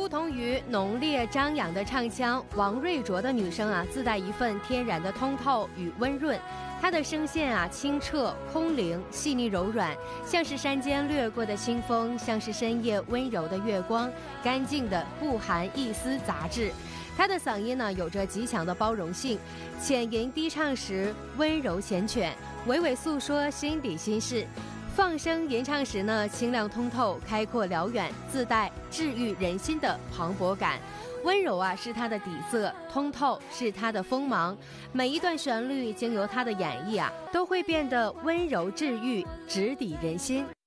不同于浓烈张扬的唱腔，王瑞卓的女声自带一份天然的通透与温润。她的声线清澈空灵，细腻柔软，像是山间掠过的清风，像是深夜温柔的月光，干净的不含一丝杂质。她的嗓音有着极强的包容性，浅吟低唱时温柔缱绻，娓娓诉说心底心事。放声吟唱时清亮通透，开阔辽远，自带治愈人心的磅礴感。温柔是它的底色，通透是它的锋芒。每一段旋律经由它的演绎都会变得温柔治愈，直抵人心。